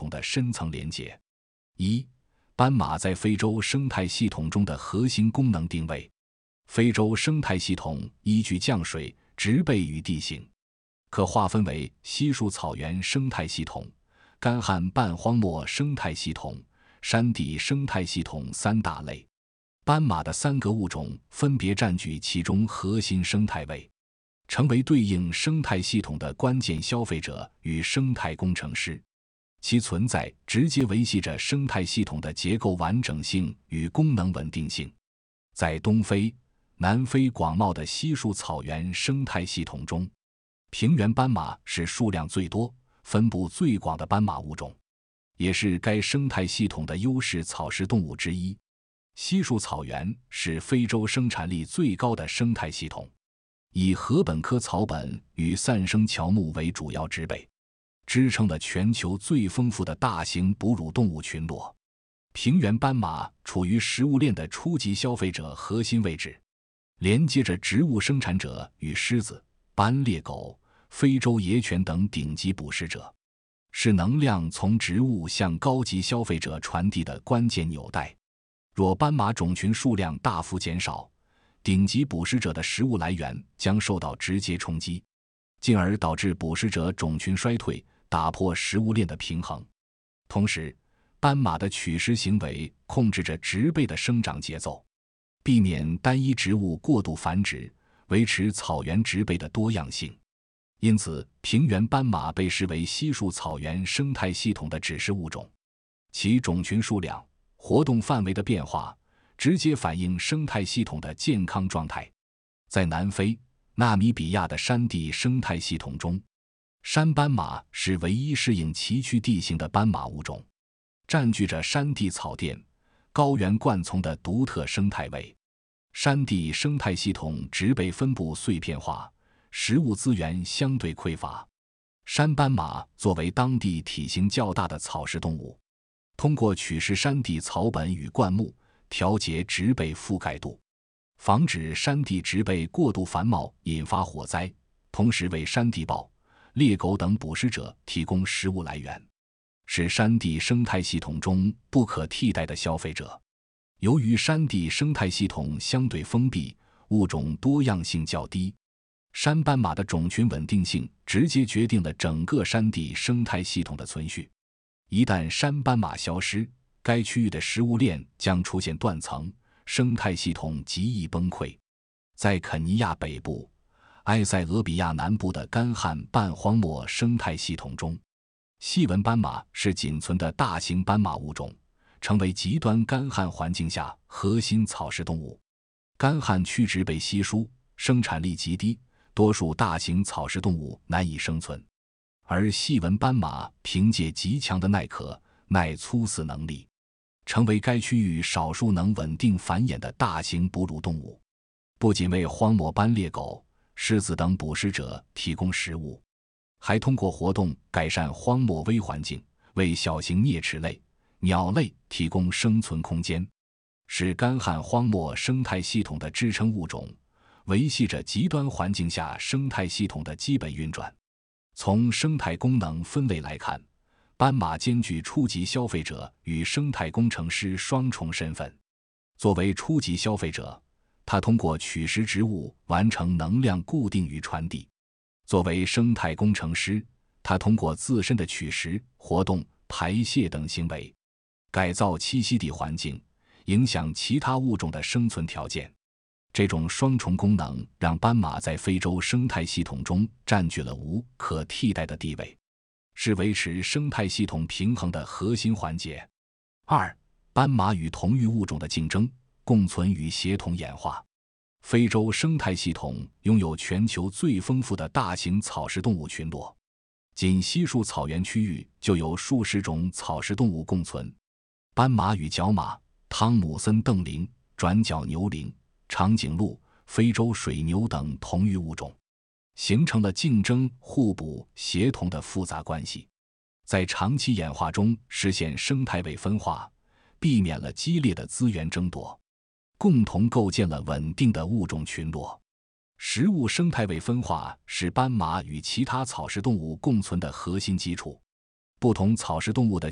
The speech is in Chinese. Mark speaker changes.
Speaker 1: 统的深层连结。一、斑马在非洲生态系统中的核心功能定位。非洲生态系统依据降水、植被与地形，可划分为稀树草原生态系统、干旱半荒漠生态系统、山地生态系统三大类。斑马的3个物种分别占据其中核心生态位，成为对应生态系统的关键消费者与生态工程师。其存在直接维系着生态系统的结构完整性与功能稳定性。在东非、南非广袤的稀树草原生态系统中，平原斑马是数量最多、分布最广的斑马物种，也是该生态系统的优势草食动物之一。稀树草原是非洲生产力最高的生态系统，以禾本科草本与散生乔木为主要植被，支撑了全球最丰富的大型哺乳动物群落。平原斑马处于食物链的初级消费者核心位置，连接着植物生产者与狮子、斑鬣狗、非洲野犬等顶级捕食者，是能量从植物向高级消费者传递的关键纽带。若斑马种群数量大幅减少，顶级捕食者的食物来源将受到直接冲击，进而导致捕食者种群衰退，打破食物链的平衡。同时，斑马的取食行为控制着植被的生长节奏，避免单一植物过度繁殖，维持草原植被的多样性。因此，平原斑马被视为稀树草原生态系统的指示物种，其种群数量、活动范围的变化，直接反映生态系统的健康状态。在南非、纳米比亚的山地生态系统中，山斑马是唯一适应崎岖地形的斑马物种，占据着山地草甸、高原灌丛的独特生态位。山地生态系统植被分布碎片化，食物资源相对匮乏。山斑马作为当地体型较大的草食动物，通过取食山地草本与灌木，调节植被覆盖度，防止山地植被过度繁茂引发火灾，同时为山地豹、猎狗等捕食者提供食物来源，是山地生态系统中不可替代的消费者。由于山地生态系统相对封闭，物种多样性较低，山斑马的种群稳定性直接决定了整个山地生态系统的存续。一旦山斑马消失，该区域的食物链将出现断层，生态系统极易崩溃。在肯尼亚北部、埃塞俄比亚南部的干旱半荒漠生态系统中，细纹斑马是仅存的大型斑马物种，成为极端干旱环境下核心草食动物。干旱区植被稀疏，生产力极低，多数大型草食动物难以生存。而细纹斑马凭借极强的耐渴、耐粗饲能力，成为该区域少数能稳定繁衍的大型哺乳动物，不仅为荒漠斑鬣狗、狮子等捕食者提供食物，还通过活动改善荒漠微环境，为小型啮齿类、鸟类提供生存空间，是干旱荒漠生态系统的支撑物种，维系着极端环境下生态系统的基本运转。从生态功能分类来看，斑马兼具初级消费者与生态工程师双重身份。作为初级消费者，它通过取食植物完成能量固定与传递；作为生态工程师，它通过自身的取食、活动、排泄等行为，改造栖息地环境，影响其他物种的生存条件。这种双重功能让斑马在非洲生态系统中占据了无可替代的地位，是维持生态系统平衡的核心环节。二、斑马与同域物种的竞争、共存与协同演化。非洲生态系统拥有全球最丰富的大型草食动物群落，仅稀树草原区域就有数十种草食动物共存。斑马与角马、汤姆森瞪羚、转角牛羚、长颈鹿、非洲水牛等同域物种，形成了竞争、互补、协同的复杂关系，在长期演化中实现生态位分化，避免了激烈的资源争夺，共同构建了稳定的物种群落。食物生态位分化是斑马与其他草食动物共存的核心基础。不同草食动物的